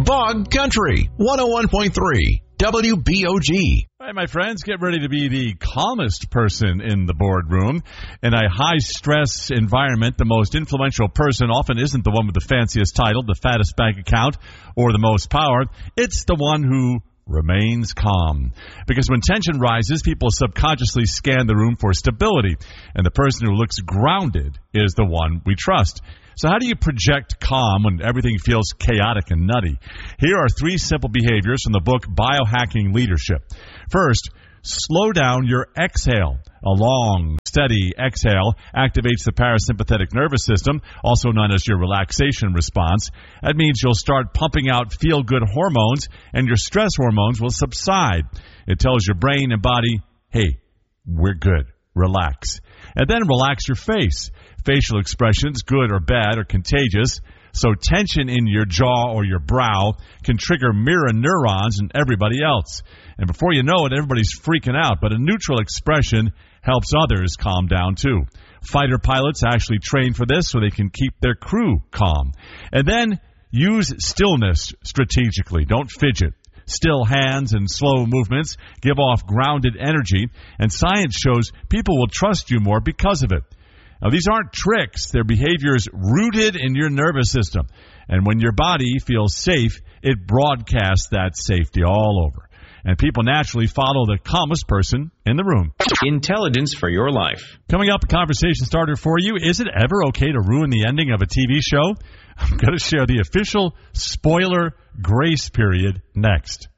Bog Country 101.3 WBOG. All right, my friends, get ready to be the calmest person in the boardroom. In a high-stress environment, the most influential person often isn't the one with the fanciest title, the fattest bank account, or the most power. It's the one who remains calm. Because when tension rises, people subconsciously scan the room for stability, and the person who looks grounded is the one we trust. So how do you project calm when everything feels chaotic and nutty? Here are 3 simple behaviors from the book Biohacking Leadership. First, slow down your exhale. A long, steady exhale activates the parasympathetic nervous system, also known as your relaxation response. That means you'll start pumping out feel-good hormones, and your stress hormones will subside. It tells your brain and body, hey, we're good. Relax. And then relax your face. Facial expressions, good or bad, are contagious, so tension in your jaw or your brow can trigger mirror neurons in everybody else. And before you know it, everybody's freaking out, but a neutral expression helps others calm down too. Fighter pilots actually train for this so they can keep their crew calm. And then use stillness strategically. Don't fidget. Still hands and slow movements give off grounded energy, and science shows people will trust you more because of it. Now, these aren't tricks. They're behaviors rooted in your nervous system. And when your body feels safe, it broadcasts that safety all over. And people naturally follow the calmest person in the room. Intelligence for your life. Coming up, a conversation starter for you. Is it ever okay to ruin the ending of a TV show? I'm going to share the official spoiler grace period next.